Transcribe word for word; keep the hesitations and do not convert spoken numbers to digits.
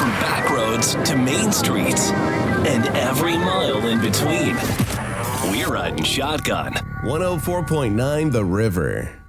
From back roads to main streets and every mile in between. We're riding shotgun. one oh four point nine The River.